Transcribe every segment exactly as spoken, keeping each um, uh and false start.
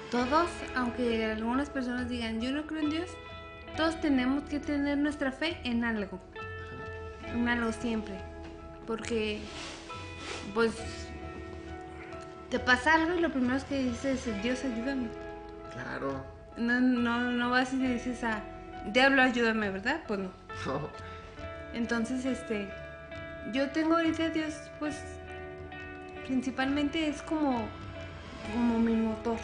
Todos, aunque algunas personas digan yo no creo en Dios, todos tenemos que tener nuestra fe en algo, en algo siempre, porque pues te pasa algo y lo primero es que dices Dios ayúdame. Claro. No, no, no vas y le dices a diablo ayúdame, ¿verdad? Pues no. No. Entonces, este, yo tengo ahorita a Dios, pues principalmente es como, como mi motor.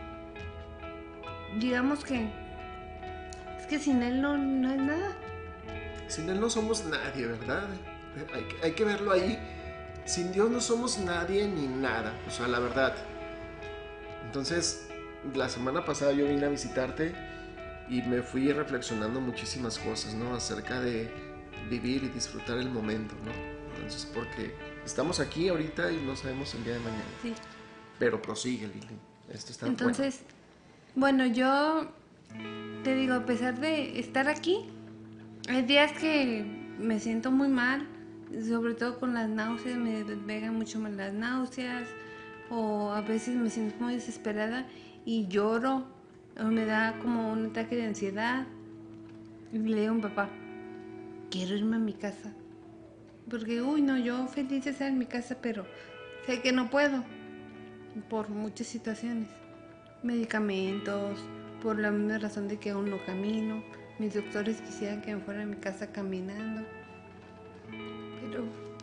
Digamos que es que sin él no, no es nada. Sin Él no somos nadie, ¿verdad? Hay, que- hay que verlo ahí. Sin Dios no somos nadie ni nada, o sea, la verdad. Entonces, la semana pasada yo vine a visitarte y me fui reflexionando muchísimas cosas, ¿no? Acerca de vivir y disfrutar el momento, ¿no? Entonces, porque estamos aquí ahorita y no sabemos el día de mañana. Sí. Pero prosigue, Lili. Esto está Entonces, bueno, yo te digo, a pesar de estar aquí, hay días que me siento muy mal, sobre todo con las náuseas, me pegan mucho más las náuseas, o a veces me siento muy desesperada y lloro, o me da como un ataque de ansiedad. Y le digo a mi papá, quiero irme a mi casa. Porque, uy, no, yo feliz de estar en mi casa, pero sé que no puedo por muchas situaciones. Medicamentos, por la misma razón de que aún no camino. Mis doctores quisieran que me fuera a mi casa caminando. Pero...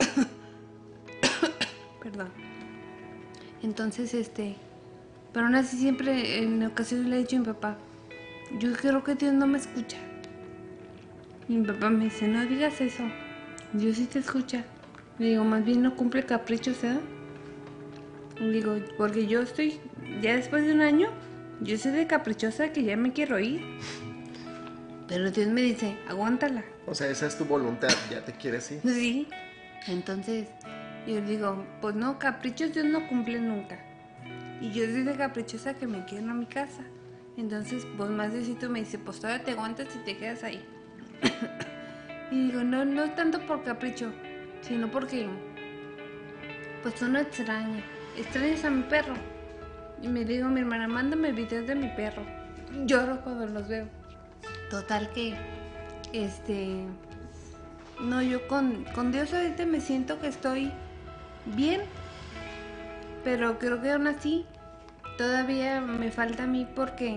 Perdón. Entonces, este... Pero aún así siempre, en ocasiones le he dicho a mi papá, yo creo que Dios no me escucha. Y mi papá me dice, no digas eso. Dios sí te escucha. Le digo, más bien no cumple caprichos, ¿eh? Le digo, porque yo estoy, ya después de un año, yo soy de caprichosa que ya me quiero ir. Pero Dios me dice, aguántala. O sea, esa es tu voluntad, ya te quieres ir. Sí. Entonces, yo digo, pues no, caprichos Dios no cumple nunca. Y yo soy de caprichosa que me quiero a mi casa. Entonces, pues más Diosito me dice, pues todavía te aguantas y te quedas ahí. Y digo, no, no tanto por capricho, sino porque, pues uno extraña. Extrañas a mi perro. Y me digo a mi hermana, mándame videos de mi perro. Lloro cuando los veo. Total que, este, no, yo con, con Dios ahorita me siento que estoy bien, pero creo que aún así todavía me falta a mí porque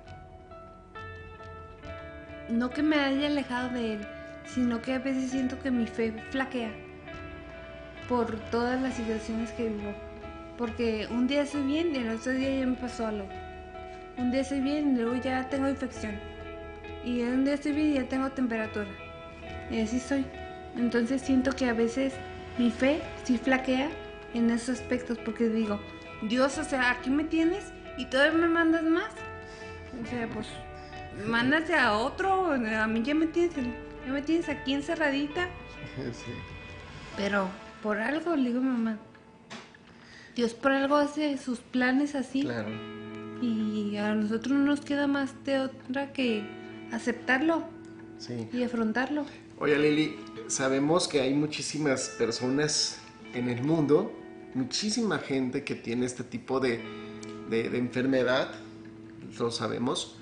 no que me haya alejado de él, sino que a veces siento que mi fe flaquea por todas las situaciones que vivo. Porque un día estoy bien y el otro día ya me pasó algo. Un día estoy bien y luego ya tengo infección. Y un día estoy bien y ya tengo temperatura. Y así estoy. Entonces siento que a veces mi fe sí flaquea en esos aspectos. Porque digo, Dios, o sea, aquí me tienes y todavía me mandas más. O sea, pues, mándate a otro. A mí ya me tienes, ya me tienes aquí encerradita. Sí. Pero por algo, le digo a mi mamá, Dios por algo hace sus planes así. Claro. Y a nosotros no nos queda más de otra que aceptarlo Sí. y afrontarlo. Oye, Lili, sabemos que hay muchísimas personas en el mundo, muchísima gente que tiene este tipo de, de, de enfermedad, lo sabemos.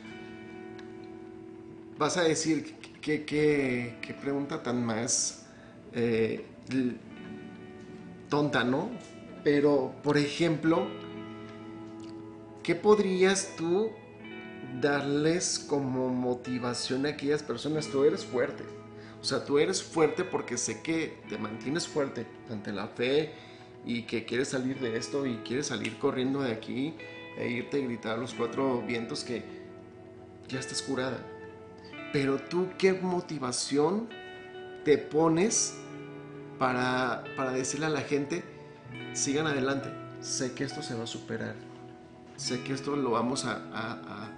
Vas a decir, ¿qué, qué, qué pregunta tan más eh, l- tonta, ¿no? Pero, por ejemplo, ¿qué podrías tú darles como motivación a aquellas personas? Tú eres fuerte. O sea, tú eres fuerte porque sé que te mantienes fuerte ante la fe y que quieres salir de esto y quieres salir corriendo de aquí e irte a gritar a los cuatro vientos que ya estás curada. Pero tú, ¿qué motivación te pones para, para decirle a la gente, sigan adelante? Sé que esto se va a superar. Sé que esto lo vamos a, a, a,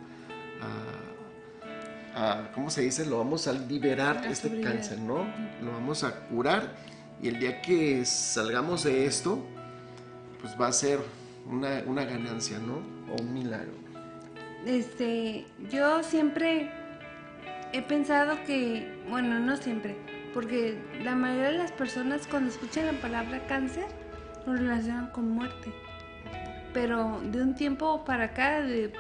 a, a ¿cómo se dice? Lo vamos a liberar A este sobrevivir. cáncer, ¿no? Lo vamos a curar y el día que salgamos de esto, pues va a ser una, una ganancia, ¿no? O un milagro. Este, yo siempre he pensado que, bueno, no siempre, porque la mayoría de las personas cuando escuchan la palabra cáncer lo relacionan con muerte. Pero de un tiempo para acá, de